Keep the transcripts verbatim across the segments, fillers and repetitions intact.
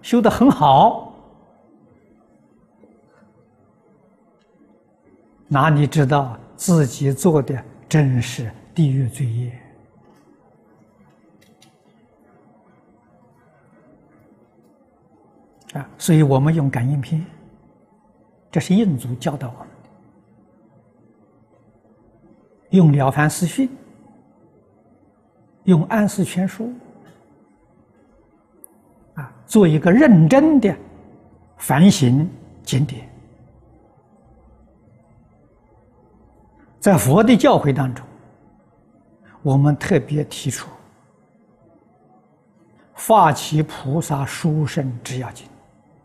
修得很好，哪里知道自己做的真是地狱罪业啊！所以我们用感应篇，这是印祖教导我们的，用《了凡四训》，用《安世全书》啊，做一个认真的反省经典。在佛的教诲当中，我们特别提出发起菩萨殊胜之要紧。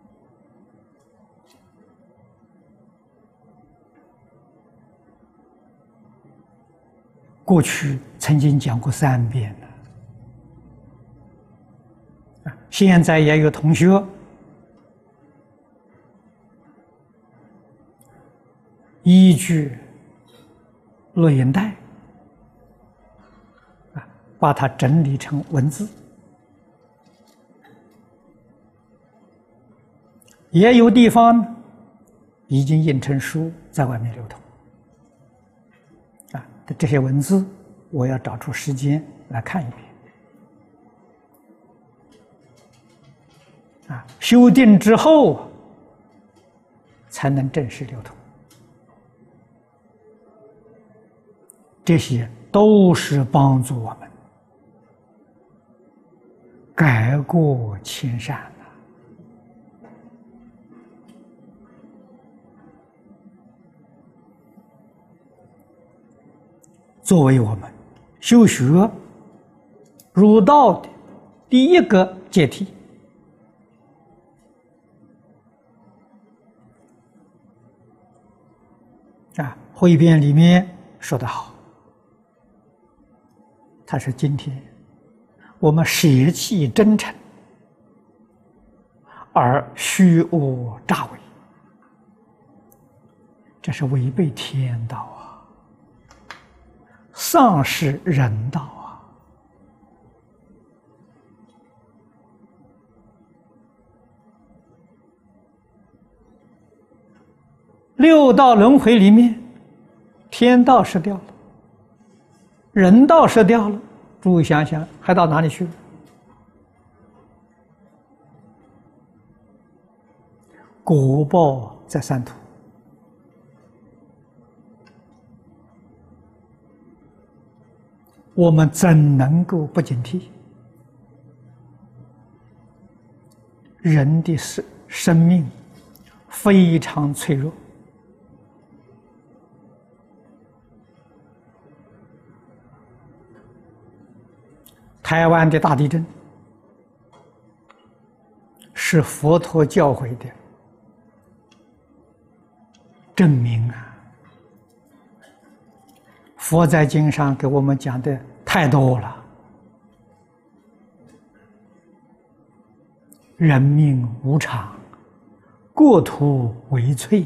过去曾经讲过三遍了，现在也有同学依据录音带啊，把它整理成文字，也有地方已经印成书在外面流通。啊，这些文字我要找出时间来看一遍。啊，修订之后才能正式流通。这些都是帮助我们改过迁善的。作为我们修学入道的第一个阶梯，啊，汇编里面说得好，他说今天我们舍弃真诚而虚恶诈伪，这是违背天道啊，丧失人道啊！六道轮回里面，天道失掉了，人道失掉了，诸位想想，还到哪里去了？果报在三途。我们怎能够不警惕？人的生生命非常脆弱，台湾的大地震是佛陀教诲的证明啊！佛在经上给我们讲的太多了，人命无常，国土为脆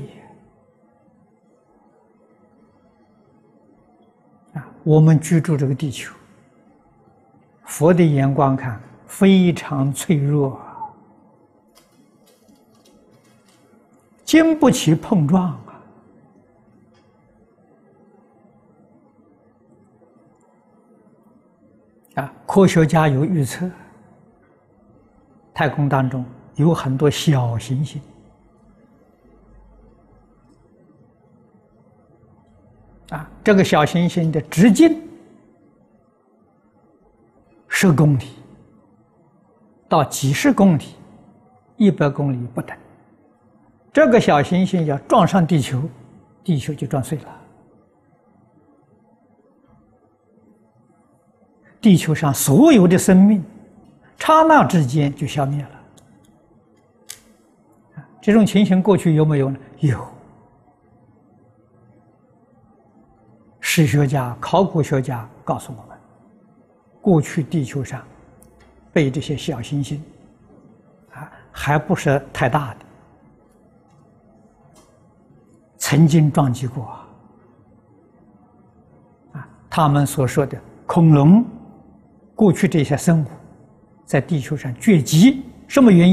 啊！我们居住这个地球，佛的眼光看非常脆弱，经不起碰撞啊！啊，科学家有预测，太空当中有很多小行星，啊，这个小行星的直径十公里到几十公里、一百公里不等。这个小行星要撞上地球，地球就撞碎了。地球上所有的生命，刹那之间就消灭了。这种情形过去有没有呢？有。史学家、考古学家告诉我们，过去地球上被这些小行星啊，还不是太大的，曾经撞击过啊。啊，他们所说的恐龙。过去这些生物在地球上绝迹，什么原因？